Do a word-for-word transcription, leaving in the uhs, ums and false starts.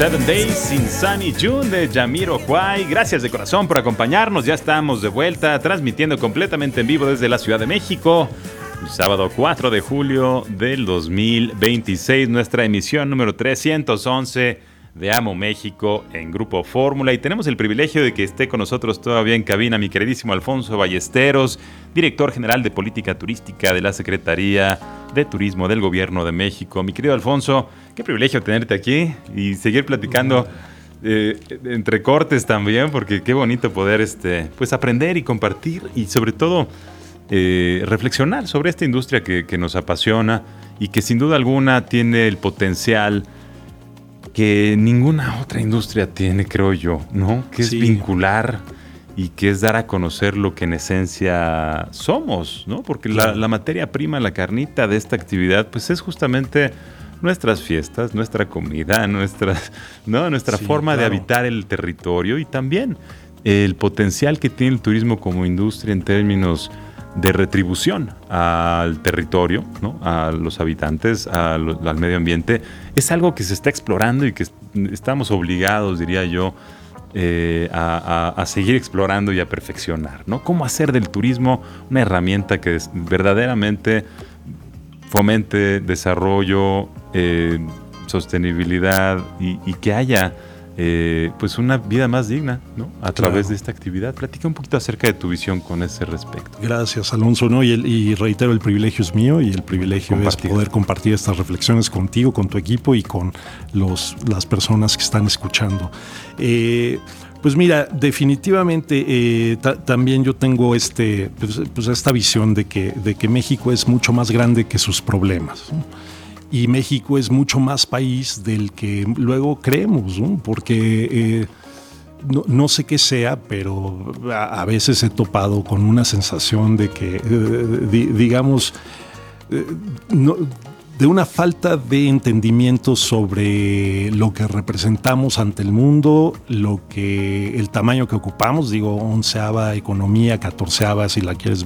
Seven Days in Sunny June de Jamiroquai. Gracias de corazón por acompañarnos. Ya estamos de vuelta transmitiendo completamente en vivo desde la Ciudad de México. El sábado cuatro de julio del dos mil veintiséis, nuestra emisión número trescientos once de Amo México en Grupo Fórmula. Y tenemos el privilegio de que esté con nosotros todavía en cabina mi queridísimo Alfonso Ballesteros, director general de Política Turística de la Secretaría de Turismo del Gobierno de México. Mi querido Alfonso, qué privilegio tenerte aquí y seguir platicando eh, entre cortes también, porque qué bonito poder este, pues aprender y compartir y sobre todo eh, reflexionar sobre esta industria que, que nos apasiona y que sin duda alguna tiene el potencial que ninguna otra industria tiene, creo yo, ¿no? Que es sí. vincular y que es dar a conocer lo que en esencia somos, ¿no? Porque la, la materia prima, la carnita de esta actividad, pues es justamente nuestras fiestas, nuestra comida, nuestra, ¿no? nuestra sí, forma claro. de habitar el territorio y también el potencial que tiene el turismo como industria en términos de retribución al territorio, ¿no? A los habitantes, a lo, al medio ambiente. Es algo que se está explorando y que estamos obligados, diría yo, eh, a, a, a seguir explorando y a perfeccionar, ¿no? Cómo hacer del turismo una herramienta que es, verdaderamente fomente desarrollo, eh, sostenibilidad y, y que haya Eh, pues una vida más digna, ¿no? A través claro. de esta actividad. Platica un poquito acerca de tu visión con ese respecto. Gracias, Alonso, ¿no? Y, el, y reitero, el privilegio es mío y el privilegio compartir. es poder compartir estas reflexiones contigo, con tu equipo y con los, las personas que están escuchando. Eh, Pues mira, definitivamente eh, ta- también yo tengo este, pues, pues esta visión de que, de que México es mucho más grande que sus problemas, ¿no? Y México es mucho más país del que luego creemos, ¿no? Porque eh, no, no sé qué sea, pero a, a veces he topado con una sensación de que, eh, di, digamos, eh, no, de una falta de entendimiento sobre lo que representamos ante el mundo, lo que el tamaño que ocupamos, digo, onceava economía, catorceava si la quieres